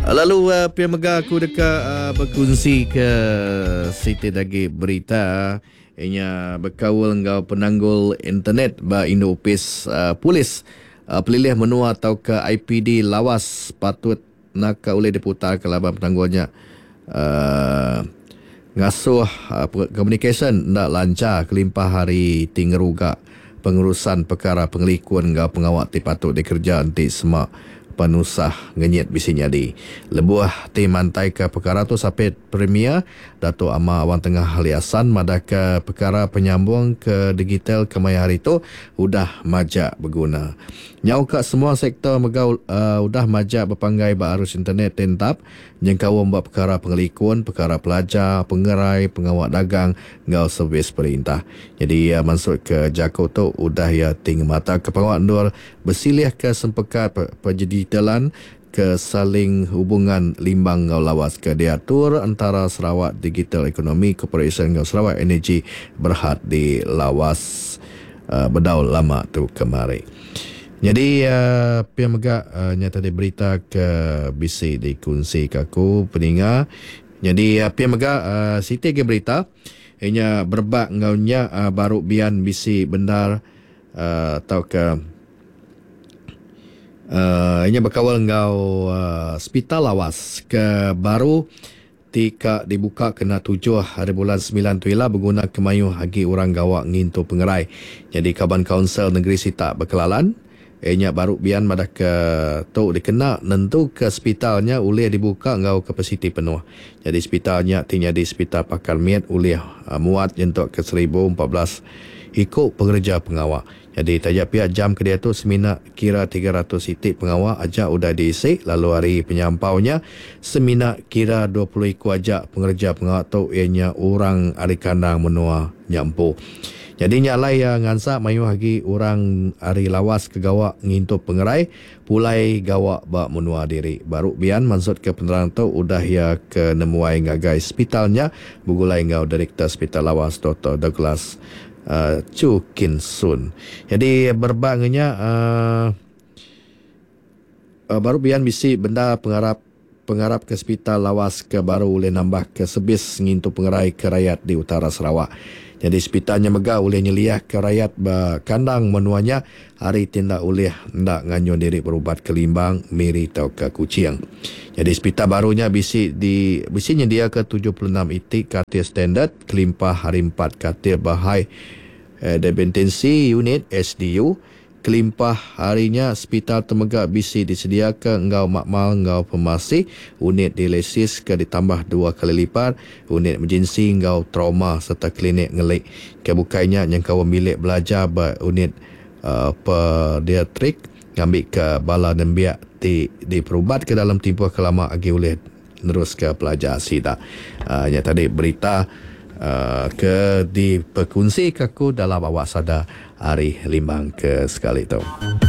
Lalu Pihak Mega aku dekat berkongsi ke Siti Dagi berita ianya berkawal ngau penanggul internet ba Indo-Upis polis pelilih menua atau ke IPD lawas patut nak oleh diputar ke laban penanggulnya ngasuh communication nak lancar kelimpah hari tinggeruga pengurusan perkara pengelikuan ngau pengawak ti patut dikerja nanti semak penusah ngenyit bisinya di lebuah tim mantai ke perkara tu sapit premier Dato' Amar Awang Tengah Haliasan madaka perkara penyambung ke digital ke maya hari tu udah majak berguna nyau kat semua sektor megau udah majak berpanggai ba arus internet tentap jengkau buat perkara pengelikuan perkara pelajar pengerai pengawak dagang ngau servis perintah jadi masuk ke Jakau tu udah ya ting mata ke pengawak nur bersilih ke sempekat penjiditalan ke saling hubungan limbang ngau lawas ke diatur antara Sarawak Digital Economy Corporation ngau Sarawak Energy Berhad di lawas berdaul lama tu kemari. Jadi Pihak Megak nyata di berita ke bisi dikongsi kaku peninga. Jadi Pihak Megak Siti ke berita ianya berbak ngaunya baru bian bisi bendar atau ke ianya berkawal ngau hospital lawas ke baru tika dibuka kena 7 hari bulan 9 tu ialah berguna kemayuh hagi orang gawak ngintu pengerai. Jadi Kaban Kaunsil Negeri Sitak Berkelalan ianya baru bian madah ke tu dikena nentu ke hospitalnya boleh dibuka ngau kapasiti penuh. Jadi hospitalnya tinggal di hospital Pakar Miat boleh muat untuk ke 1014 ikut pengerja pengawak. Jadi tajak pihak jam ke dia tu semina kira 300 titik pengawak ajak udah diisi lalu hari penyampaunya semina kira 20 ikut ajak pengerja pengawak tu ianya orang ari kandang menua nyampu. Jadi nyalai ngansak mayu hagi orang ari lawas ke gawak ngintu pengerai pulai gawak bak menua diri. Baru bian maksud ke penerang tu udah ya ke nemuai ngagai hospitalnya bugulai ngau Direktur Hospital Lawas Dr. Douglas Chu Kin Sun. Jadi berbangnya baru bian bisi benda pengarap ke hospital lawas ke baru boleh nambah ke sebis ngintu pengerai ke rakyat di utara Sarawak. Jadi hospitalnya megah oleh nyeliah ke rakyat kandang menuanya hari tindak oleh hendak nganyo diri berubat ke Limbang, Miri atau ke Kuching. Jadi hospital barunya bisi nyedia ke 76 itik katil standard kelimpah hari 4 katil bahai dependensi unit SDU kelimpah harinya hospital temegak bisi disediakan ngau makmal ngau pemasi unit dialisis ke ditambah 2 kali lipat unit emergency ngau trauma serta klinik ngelik kebukainya yang kau milik belajar unit pediatrik ngambil ke bala dan biak di perubat ke dalam tempoh kelama agi oleh terus ke pelajar sida yang tadi berita ke di perkongsi kaku dalam awak sada hari limbang ke sekali tu.